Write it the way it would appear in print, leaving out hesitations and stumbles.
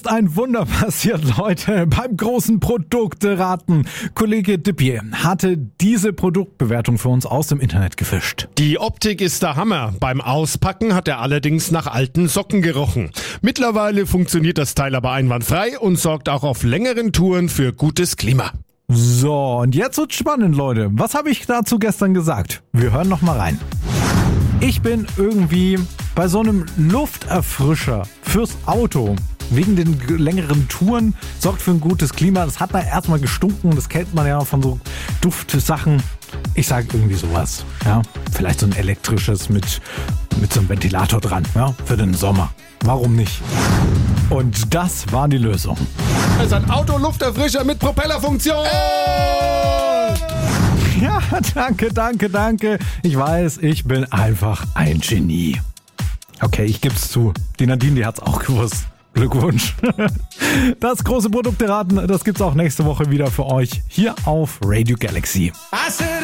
Ein Wunder passiert, Leute, beim großen Produkteraten. Kollege Dippier hatte diese Produktbewertung für uns aus dem Internet gefischt. Die Optik ist der Hammer. Beim Auspacken hat er allerdings nach alten Socken gerochen. Mittlerweile funktioniert das Teil aber einwandfrei und sorgt auch auf längeren Touren für gutes Klima. So, und jetzt wird's spannend, Leute. Was habe ich dazu gestern gesagt? Wir hören noch mal rein. Ich bin irgendwie bei so einem Lufterfrischer fürs Auto. Wegen den längeren Touren sorgt für ein gutes Klima. Das hat da erstmal gestunken, das kennt man ja von so Duftsachen. Ich sage irgendwie sowas. Ja, vielleicht so ein elektrisches mit so einem Ventilator dran, ja, für den Sommer. Warum nicht? Und das war die Lösung. Es ist ein Autolufterfrischer mit Propellerfunktion. Ja, danke. Ich weiß, ich bin einfach ein Genie. Okay, ich geb's zu. Die Nadine, die hat's auch gewusst. Glückwunsch. Das große Produkteraten, das gibt's auch nächste Woche wieder für euch hier auf Radio Galaxy.